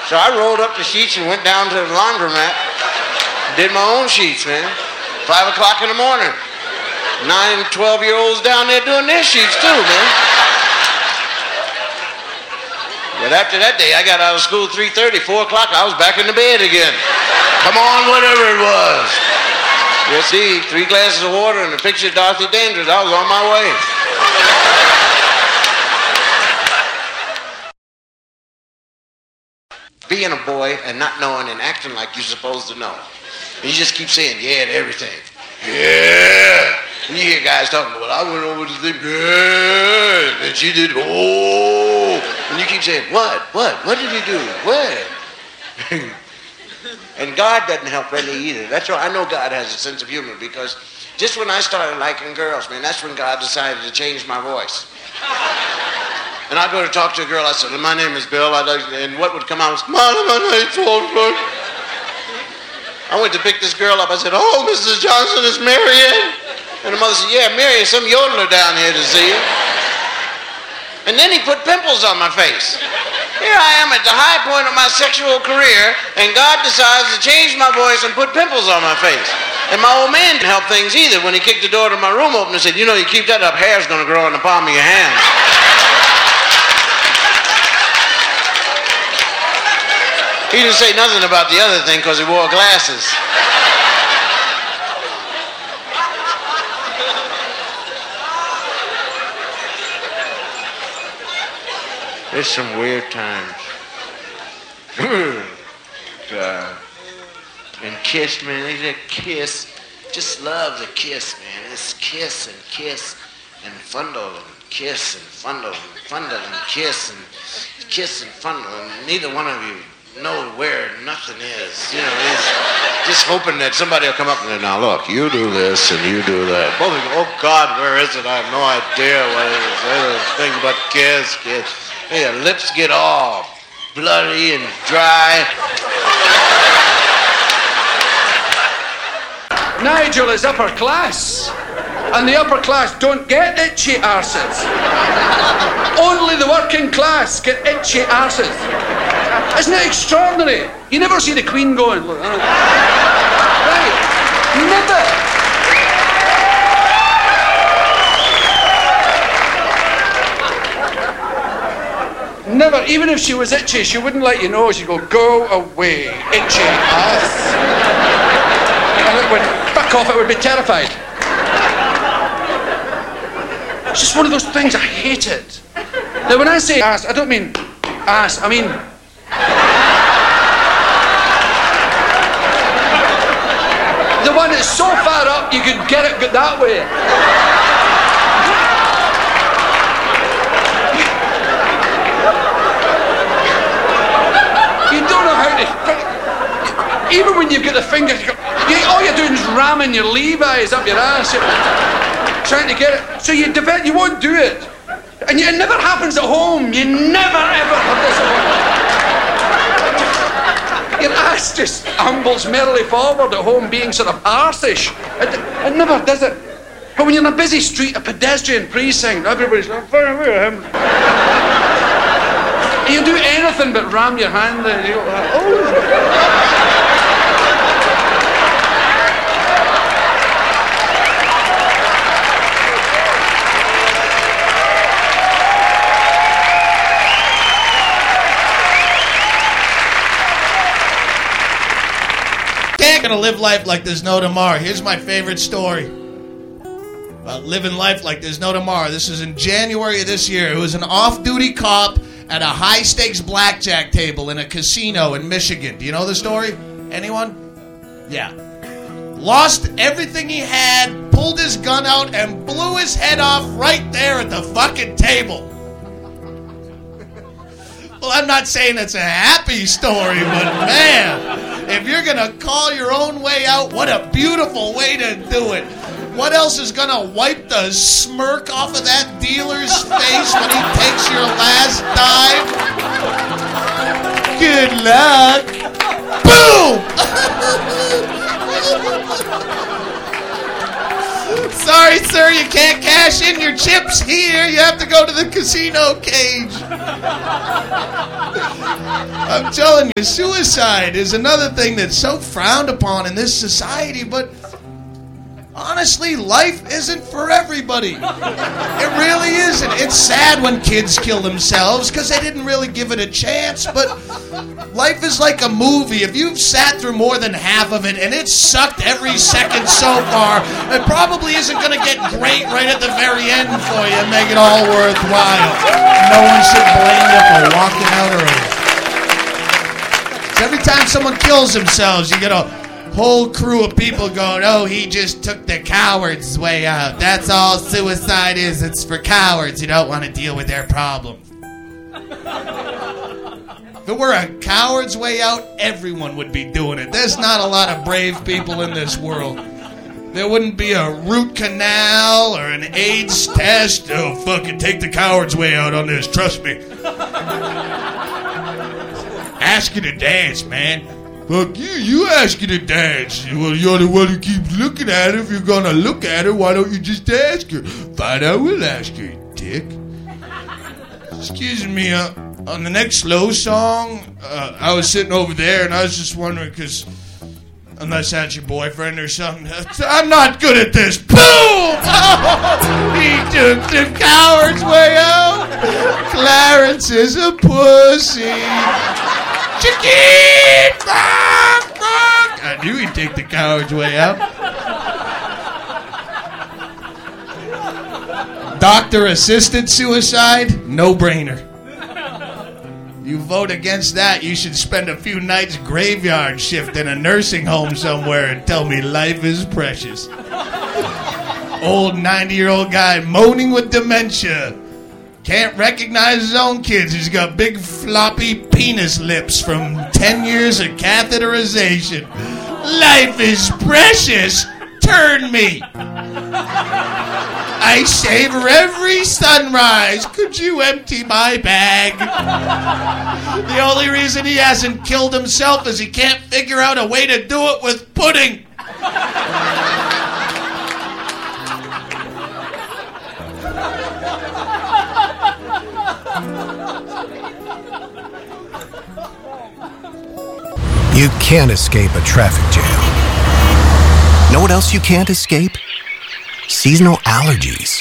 So I rolled up the sheets and went down to the laundromat. Did my own sheets, man. 5 o'clock in the morning. 9, 12-year-olds down there doing their sheets too, man. But after that day, I got out of school 3:30, 4 o'clock, I was back in the bed again. Come on, whatever it was. You see, 3 glasses of water and a picture of Dorothy Dandridge, I was on my way. Being a boy and not knowing and acting like you're supposed to know. And you just keep saying, yeah, to everything. Yeah. And you hear guys talking, well, I went over to the thing, yeah, and she did, oh. And you keep saying, what? What did he do? What? And God doesn't help any either. That's why I know God has a sense of humor, because just when I started liking girls, man, that's when God decided to change my voice. And I'd go to talk to a girl, I said, my name is Bill, and what would come out was, my name's Walter. I went to pick this girl up, I said, oh, Mrs. Johnson, it's Marianne. And the mother said, yeah, Mary, some yodeler down here to see you. And then he put pimples on my face. Here I am at the high point of my sexual career, and God decides to change my voice and put pimples on my face. And my old man didn't help things either when he kicked the door to my room open and said, you know, you keep that up, hair's going to grow in the palm of your hand. He didn't say nothing about the other thing because he wore glasses. There's some weird times. And kiss, man. They said kiss. Just love the kiss, man. It's kiss and fundle and kiss and fundle and fundle and kiss and fundle. And neither one of you know where nothing is. You know, he's just hoping that somebody will come up and say, now look, you do this and you do that. Both of you, oh God, where is it? I have no idea what it is. Anything but kiss. Your lips get all bloody and dry. Nigel is upper class, and the upper class don't get itchy arses. Only the working class get itchy arses. Isn't it extraordinary? You never see the Queen going, look, right? Never. Never, even if she was itchy, she wouldn't let you know. She'd go away, itchy ass. And it would back off, it would be terrified. It's just one of those things, I hate it. Now when I say ass, I don't mean ass, I mean... the one that's so far up you could get it that way. Even when you've got the fingers, all you're doing is ramming your Levi's up your ass, trying to get it. So you won't do it. And it never happens at home. You never ever have this at home. Your ass just ambles merrily forward at home, being sort of arsish. It never does it. But when you're in a busy street, a pedestrian precinct, everybody's like, you do anything but ram your hand there. You go, oh. Gonna live life like there's no tomorrow. Here's my favorite story about living life like there's no tomorrow. This is in January of this year. It was an off-duty cop at a high-stakes blackjack table in a casino in Michigan. Do you know the story? Anyone? Yeah. Lost everything he had, pulled his gun out, and blew his head off right there at the fucking table. Well, I'm not saying it's a happy story, but man, if you're going to call your own way out, what a beautiful way to do it. What else is going to wipe the smirk off of that dealer's face when he takes your last dime? Good luck. Boom! Sorry, sir, you can't cash in your chips here. You have to go to the casino cage. I'm telling you, suicide is another thing that's so frowned upon in this society, but honestly, life isn't for everybody. It really isn't. It's sad when kids kill themselves because they didn't really give it a chance, but life is like a movie. If you've sat through more than half of it and it's sucked every second so far, it probably isn't going to get great right at the very end for you and make it all worthwhile. No one should blame you for walking out early. So every time someone kills themselves, you get a whole crew of people going, oh, he just took the coward's way out. That's all suicide is. It's for cowards. You don't want to deal with their problems. If it were a coward's way out, everyone would be doing it. There's not a lot of brave people in this world. There wouldn't be a root canal or an AIDS test. Oh, fucking take the coward's way out on this. Trust me. Ask you to dance, man. Fuck you, you ask her to dance. Well, you're the one who keeps looking at her. If you're gonna look at her, why don't you just ask her? Fine, I will ask her, dick. Excuse me, on the next slow song, I was sitting over there and I was just wondering, because unless that's your boyfriend or something, I'm not good at this. Boom! Oh, he took the coward's way out. Clarence is a pussy. Chicken! I knew he'd take the coward's way out. Doctor-assisted suicide? No-brainer. You vote against that, you should spend a few nights graveyard shift in a nursing home somewhere and tell me life is precious. Old 90-year-old guy moaning with dementia. Can't recognize his own kids. He's got big floppy penis lips from 10 years of catheterization. Life is precious. Turn me. I savor every sunrise. Could you empty my bag? The only reason he hasn't killed himself is he can't figure out a way to do it with pudding. You can't escape a traffic jam. Know what else you can't escape? Seasonal allergies.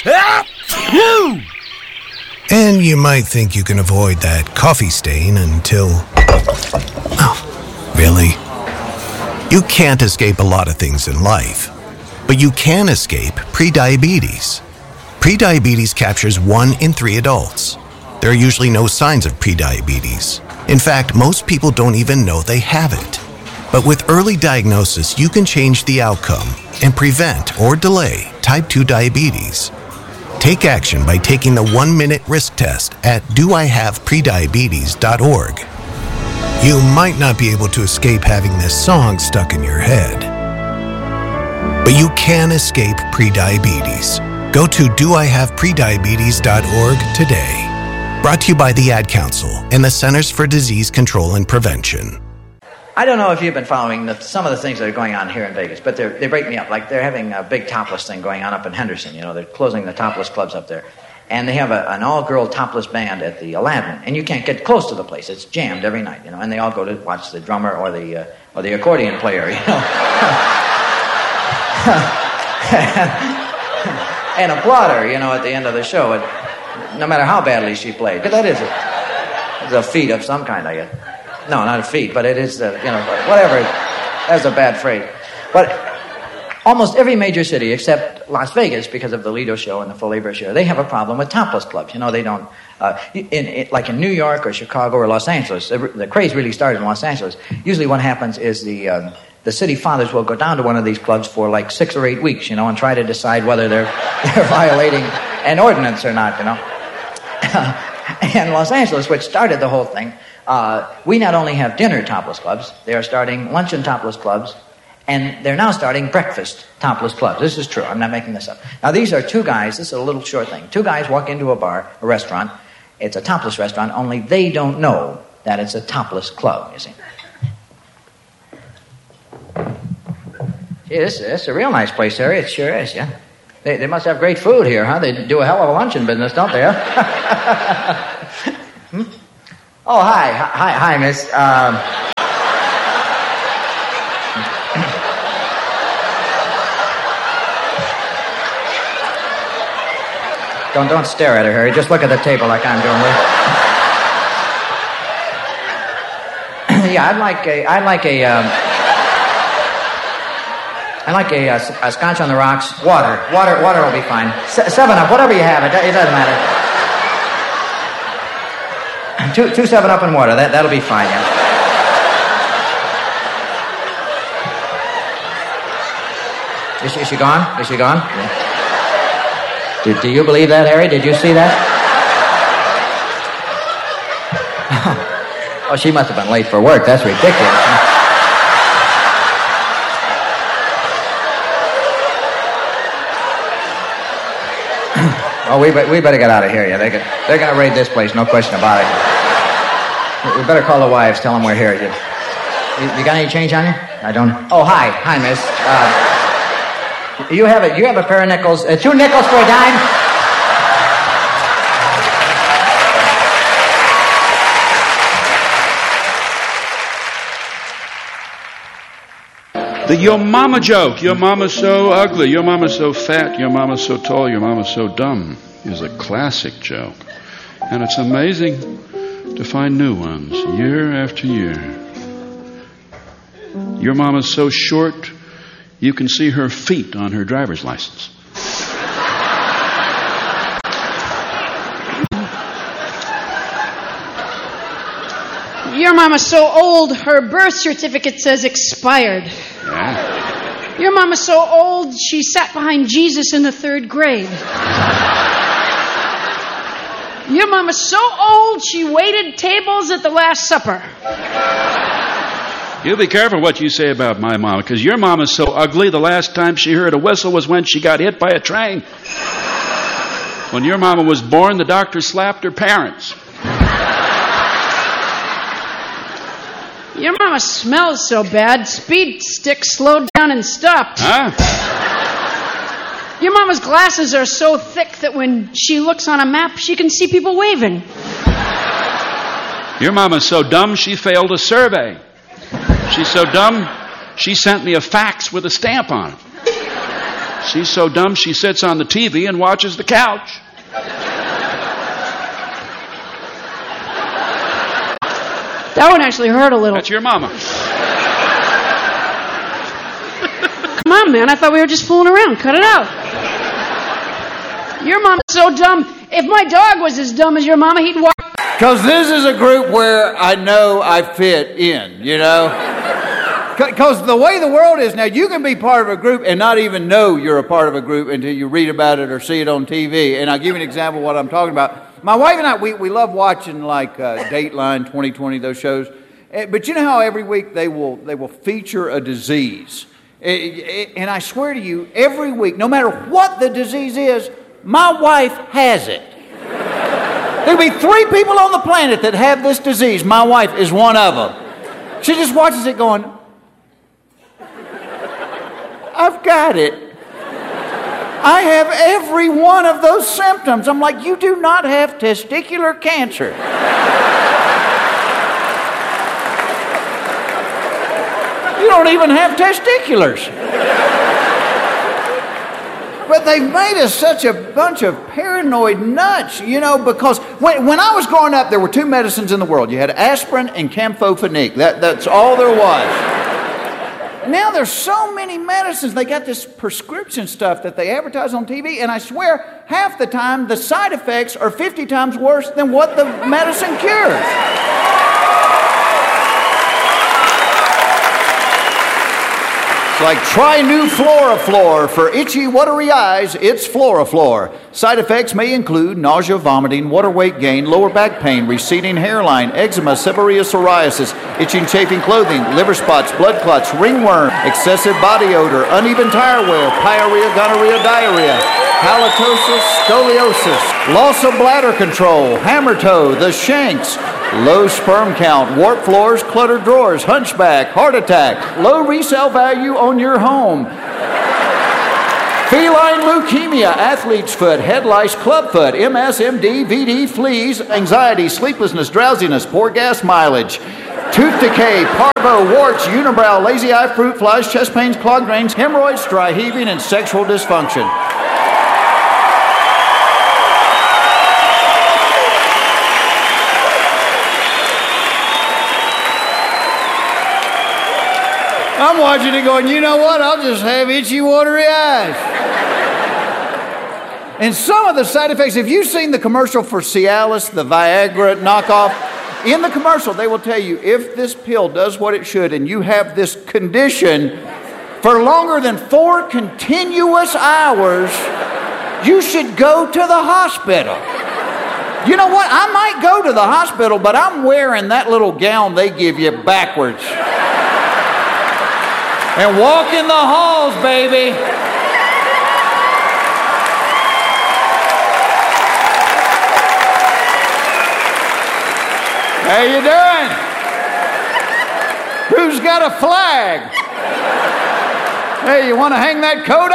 And you might think you can avoid that coffee stain until... Oh, really? You can't escape a lot of things in life, but you can escape prediabetes. Prediabetes captures 1 in 3 adults. There are usually no signs of prediabetes. In fact, most people don't even know they have it. But with early diagnosis, you can change the outcome and prevent or delay type 2 diabetes. Take action by taking the 1-minute risk test at doihaveprediabetes.org. You might not be able to escape having this song stuck in your head, but you can escape prediabetes. Go to doihaveprediabetes.org today. Brought to you by the Ad Council and the Centers for Disease Control and Prevention. I don't know if you've been following some of the things that are going on here in Vegas, but they break me up. Like they're having a big topless thing going on up in Henderson. You know, they're closing the topless clubs up there. And they have an all-girl topless band at the Aladdin. And you can't get close to the place. It's jammed every night, you know. And they all go to watch the drummer or the accordion player, you know. And applaud her, you know, at the end of the show. No matter how badly she played. Because that is a feat of some kind, I guess. No, not a feat, but it is, whatever. That's a bad phrase. But almost every major city except Las Vegas, because of the Lido show and the Full Labor show, they have a problem with topless clubs. You know, they don't, like in New York or Chicago or Los Angeles, the craze really started in Los Angeles. Usually what happens is the city fathers will go down to one of these clubs for like 6 or 8 weeks, you know, and try to decide whether they're violating an ordinance or not, you know. And Los Angeles, which started the whole thing, we not only have dinner topless clubs, they are starting luncheon topless clubs, and they're now starting breakfast topless clubs. This is true. I'm not making this up. Now, these are 2 guys. This is a little short thing. 2 guys walk into a bar, a restaurant. It's a topless restaurant, only they don't know that it's a topless club, you see. Gee, this is a real nice place, Harry. It sure is, yeah. They must have great food here, huh? They do a hell of a luncheon business, don't they, huh? Oh, hi, miss. Don't stare at her, Harry. Just look at the table like I'm doing. Yeah, I'd like a scotch on the rocks. Water will be fine. 7-Up, whatever you have, it doesn't matter. 2 7-Up and water, that'll be fine, yeah. Is she gone? Is she gone? Yeah. Do you believe that, Harry? Did you see that? Oh, she must have been late for work. That's ridiculous. Oh, we better get out of here. Yeah, they're gonna raid this place, no question about it. We better call the wives, tell them we're here. You got any change on you? I don't. Oh, hi, miss. You have a pair of nickels. 2 nickels for a dime. The your mama joke. Your mama's so ugly. Your mama's so fat. Your mama's so tall. Your mama's so dumb is a classic joke. And it's amazing to find new ones year after year. Your mama's so short, you can see her feet on her driver's license. Your mama's so old, her birth certificate says expired. Yeah. Your mama's so old, she sat behind Jesus in the 3rd grade. Your mama's so old, she waited tables at the Last Supper. You be careful what you say about my mama, because your mama's so ugly, the last time she heard a whistle was when she got hit by a train. When your mama was born, the doctor slapped her parents. Your mama smells so bad, Speed Stick slowed down and stopped. Huh? Your mama's glasses are so thick that when she looks on a map, she can see people waving. Your mama's so dumb, she failed a survey. She's so dumb, she sent me a fax with a stamp on it. She's so dumb, she sits on the TV and watches the couch. That one actually hurt a little. That's your mama. Come on, man. I thought we were just fooling around. Cut it out. Your mama's so dumb. If my dog was as dumb as your mama, he'd walk. Because this is a group where I know I fit in, you know? Because the way the world is now, you can be part of a group and not even know you're a part of a group until you read about it or see it on TV. And I'll give you an example of what I'm talking about. My wife and I, we love watching like Dateline, 2020, those shows. But you know how every week they will feature a disease. And I swear to you, every week, no matter what the disease is, my wife has it. There'll be 3 people on the planet that have this disease. My wife is one of them. She just watches it going, I've got it. I have every one of those symptoms. I'm like, you do not have testicular cancer. You don't even have testiculars. But they've made us such a bunch of paranoid nuts, you know, because when I was growing up, there were 2 medicines in the world. You had aspirin and Campho-Phenique. That's all there was. Now there's so many medicines. They got this prescription stuff that they advertise on TV, and I swear, half the time, the side effects are 50 times worse than what the medicine cures. It's like, try new Floraflor for itchy, watery eyes. It's Floraflor. Side effects may include nausea, vomiting, water weight gain, lower back pain, receding hairline, eczema, seborrheic psoriasis, itching, chafing clothing, liver spots, blood clots, ringworm, excessive body odor, uneven tire wear, pyorrhea, gonorrhea, diarrhea, halitosis, scoliosis, loss of bladder control, hammer toe, the shanks, low sperm count, warped floors, cluttered drawers, hunchback, heart attack, low resale value on your home, Feline leukemia, athlete's foot, head lice, club foot, MSMD, VD, fleas, anxiety, sleeplessness, drowsiness, poor gas mileage, tooth decay, parvo, warts, unibrow, lazy eye, fruit flies, chest pains, clogged veins, hemorrhoids, dry heaving, and sexual dysfunction. I'm watching it going, you know what? I'll just have itchy, watery eyes. And some of the side effects, if you've seen the commercial for Cialis, the Viagra knockoff, in the commercial they will tell you if this pill does what it should and you have this condition for longer than 4 continuous hours, you should go to the hospital. You know what? I might go to the hospital, but I'm wearing that little gown they give you backwards. And walk in the halls, baby. How you doing? Who's got a flag? Hey, you want to hang that coat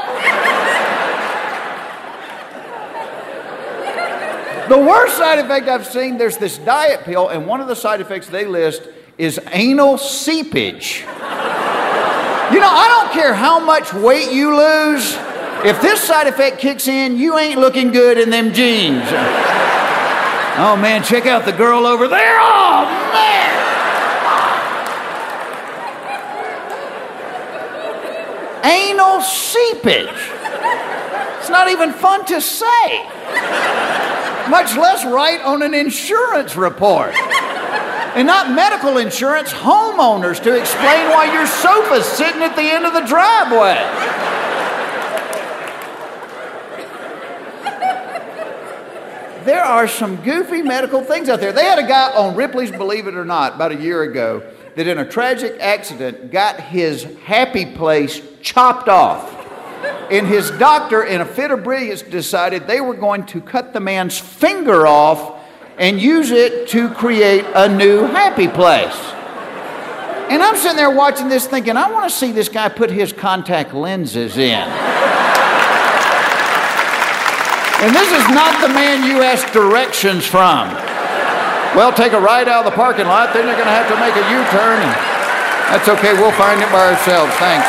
up? The worst side effect I've seen, there's this diet pill, and one of the side effects they list is anal seepage. You know, I don't care how much weight you lose. If this side effect kicks in, you ain't looking good in them jeans. Oh, man, check out the girl over there. Oh, man. Anal seepage. It's not even fun to say, much less write on an insurance report. And not medical insurance, homeowners to explain why your sofa's sitting at the end of the driveway. There are some goofy medical things out there. They had a guy on Ripley's Believe It or Not about a year ago that in a tragic accident got his happy place chopped off. And his doctor, in a fit of brilliance, decided they were going to cut the man's finger off and use it to create a new happy place. And I'm sitting there watching this thinking, I want to see this guy put his contact lenses in. And this is not the man you ask directions from. Well, take a right out of the parking lot, then you're going to have to make a U-turn. And that's okay, we'll find it by ourselves. Thanks.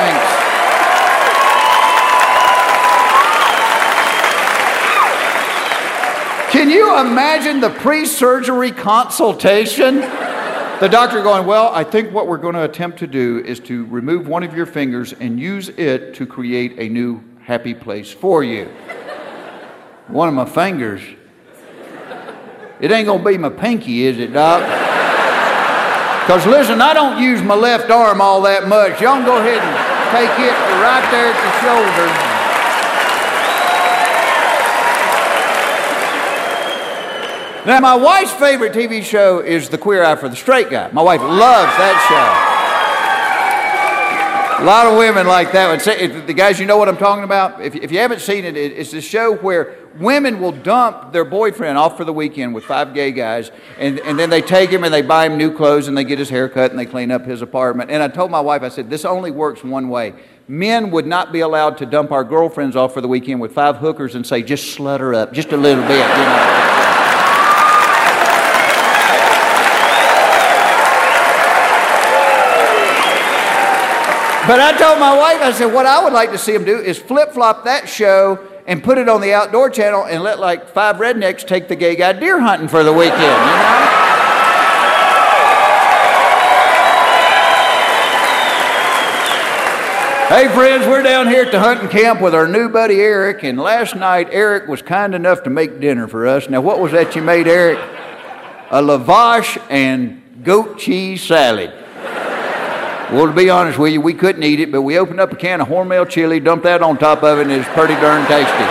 Can you imagine the pre-surgery consultation? The doctor going, well, I think what we're going to attempt to do is to remove one of your fingers and use it to create a new happy place for you. One of my fingers? It ain't going to be my pinky, is it, Doc? Because listen, I don't use my left arm all that much. Y'all can go ahead and take it right there at the shoulder. Now, my wife's favorite TV show is The Queer Eye for the Straight Guy. My wife loves that show. A lot of women like that one. The guys, you know what I'm talking about? If you haven't seen it, it's a show where women will dump their boyfriend off for the weekend with 5 gay guys, and then they take him and they buy him new clothes and they get his hair cut and they clean up his apartment. And I told my wife, I said, this only works one way. Men would not be allowed to dump our girlfriends off for the weekend with 5 hookers and say, just slut her up just a little bit, you know. But I told my wife, I said, what I would like to see them do is flip-flop that show and put it on the Outdoor Channel and let like 5 rednecks take the gay guy deer hunting for the weekend, you know? Hey friends, we're down here at the hunting camp with our new buddy Eric, and last night Eric was kind enough to make dinner for us. Now what was that you made, Eric? A lavash and goat cheese salad. Well, to be honest with you, we couldn't eat it, but we opened up a can of Hormel chili, dumped that on top of it, and it's pretty darn tasty.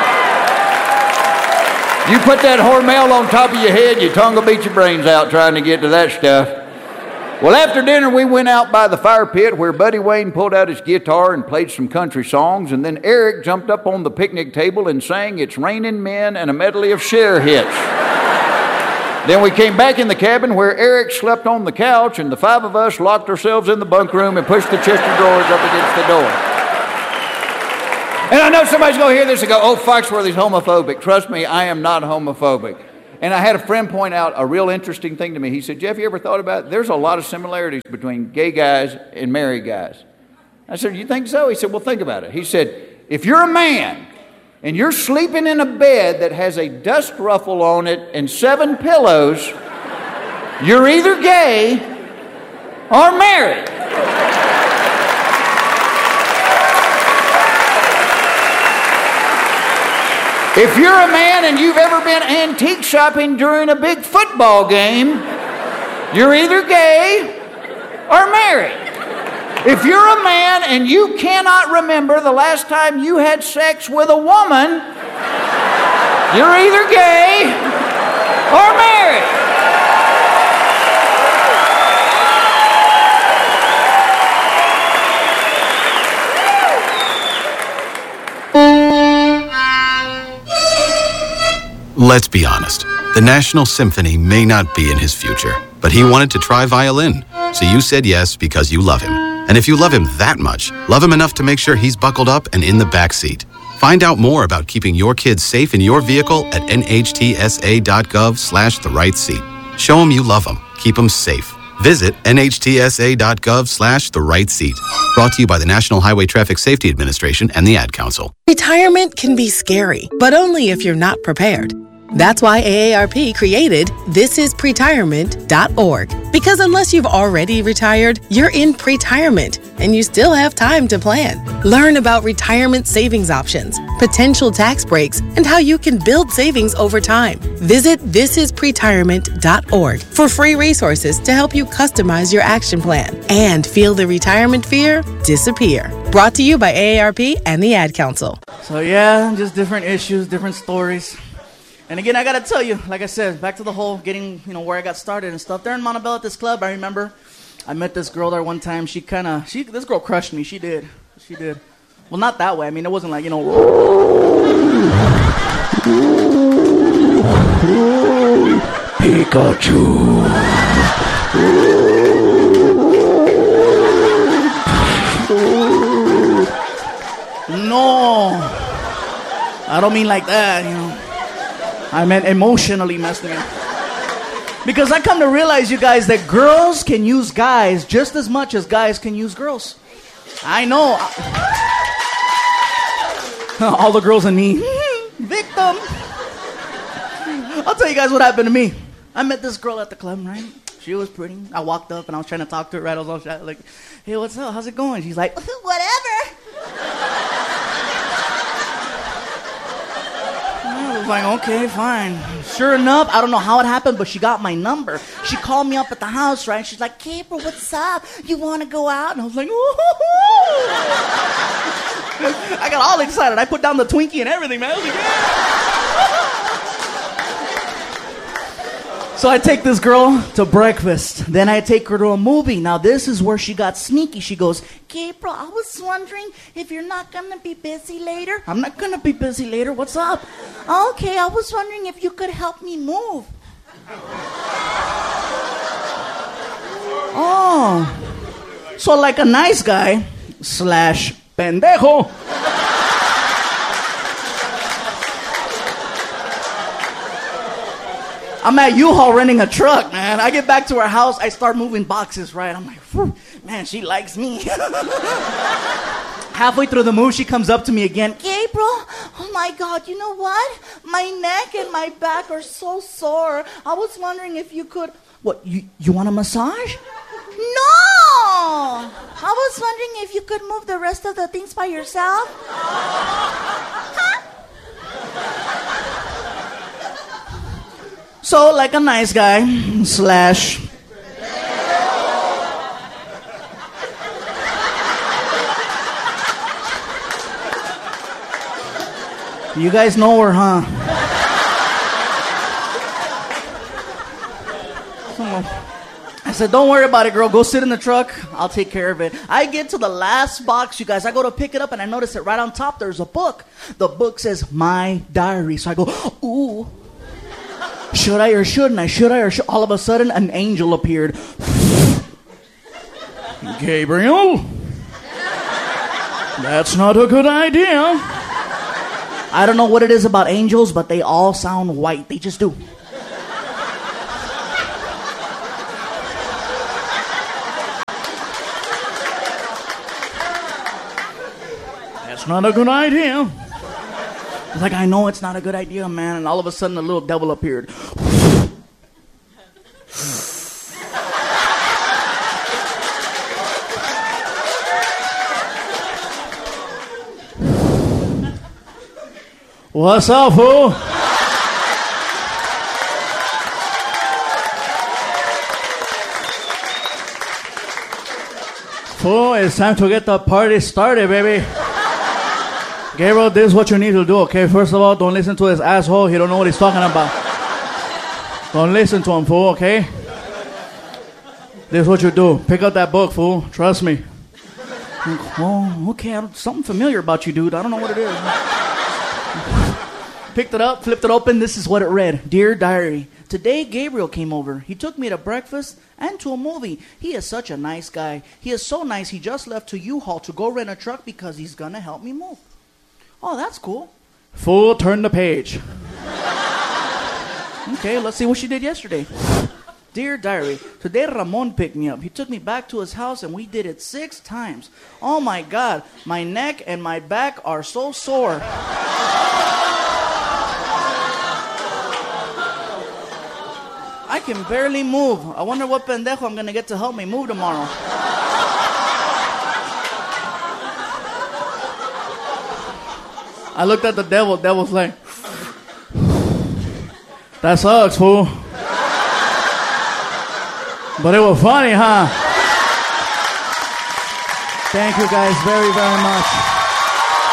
You put that Hormel on top of your head, your tongue will beat your brains out trying to get to that stuff. Well, after dinner, we went out by the fire pit where Buddy Wayne pulled out his guitar and played some country songs, and then Eric jumped up on the picnic table and sang It's Raining Men and a medley of Cher hits. Then we came back in the cabin where Eric slept on the couch, and the 5 of us locked ourselves in the bunk room and pushed the chest of drawers up against the door. And I know somebody's going to hear this and go, oh, Foxworthy's homophobic. Trust me, I am not homophobic. And I had a friend point out a real interesting thing to me. He said, Jeff, you ever thought about it? There's a lot of similarities between gay guys and married guys. I said, you think so? He said, well, think about it. He said, if you're a man and you're sleeping in a bed that has a dust ruffle on it and 7 pillows, you're either gay or married. If you're a man and you've ever been antique shopping during a big football game, you're either gay or married. If you're a man and you cannot remember the last time you had sex with a woman, you're either gay or married. Let's be honest. The National Symphony may not be in his future, but he wanted to try violin. So you said yes because you love him. And if you love him that much, love him enough to make sure he's buckled up and in the back seat. Find out more about keeping your kids safe in your vehicle at nhtsa.gov/the-right-seat. Show him you love him. Keep him safe. Visit nhtsa.gov/the-right-seat. Brought to you by the National Highway Traffic Safety Administration and the Ad Council. Retirement can be scary, but only if you're not prepared. That's why AARP created thisispretirement.org. Because unless you've already retired, you're in pretirement, and you still have time to plan. Learn about retirement savings options, potential tax breaks, and how you can build savings over time. Visit thisispretirement.org for free resources to help you customize your action plan and feel the retirement fear disappear. Brought to you by AARP and the Ad Council. So yeah, just different issues, different stories. And again, I gotta tell you, like I said, back to the whole getting, where I got started and stuff. There in Montebello at this club, I remember I met this girl there one time. This girl crushed me. She did. Well, not that way. I mean, it wasn't like, Pikachu. No, I don't mean like that, I meant emotionally messed with me. Because I come to realize, you guys, that girls can use guys just as much as guys can use girls. I know. All the girls in me. Victim. I'll tell you guys what happened to me. I met this girl at the club, right? She was pretty. I walked up and I was trying to talk to her, right? I was all shy, like, hey, what's up? How's it going? She's like, whatever. I was like, okay, fine. Sure enough, I don't know how it happened, but she got my number. She called me up at the house, right? She's like, Gabriel, what's up? You want to go out? And I was like, ooh. I got all excited. I put down the Twinkie and everything, man. I was like, yeah. So I take this girl to breakfast. Then I take her to a movie. Now this is where she got sneaky. She goes, Gabriel, I was wondering if you're not going to be busy later. I'm not going to be busy later. What's up? Okay, I was wondering if you could help me move. Oh. So like a nice guy / pendejo. I'm at U-Haul renting a truck, man. I get back to her house. I start moving boxes, right? I'm like, man, she likes me. Halfway through the move, she comes up to me again. Gabriel, oh my God, you know what? My neck and my back are so sore. I was wondering if you could... What, you want a massage? No! I was wondering if you could move the rest of the things by yourself. Huh? So, like a nice guy / You guys know her, huh? I said, don't worry about it, girl. Go sit in the truck. I'll take care of it. I get to the last box, you guys. I go to pick it up, and I notice that right on top there's a book. The book says, My Diary. So I go, ooh. Should I or shouldn't I? All of a sudden, an angel appeared. Gabriel, that's not a good idea. I don't know what it is about angels, but they all sound white. They just do. That's not a good idea. It's like, I know it's not a good idea, man. And all of a sudden, a little devil appeared. What's up, fool? Fool, it's time to get the party started, baby. Gabriel, this is what you need to do, okay? First of all, don't listen to this asshole. He don't know what he's talking about. Don't listen to him, fool, okay? This is what you do. Pick up that book, fool. Trust me. Oh, okay. Something familiar about you, dude. I don't know what it is. Picked it up, flipped it open. This is what it read. Dear Diary, today Gabriel came over. He took me to breakfast and to a movie. He is such a nice guy. He is so nice, he just left to U-Haul to go rent a truck because he's going to help me move. Oh, that's cool. Fool, turn the page. Okay, let's see what she did yesterday. Dear Diary, today Ramon picked me up. He took me back to his house and we did it 6 times. Oh my God, my neck and my back are so sore. I can barely move. I wonder what pendejo I'm going to get to help me move tomorrow. I looked at the devil. Devil's like, that sucks, fool. But it was funny, huh? Thank you guys very, very much.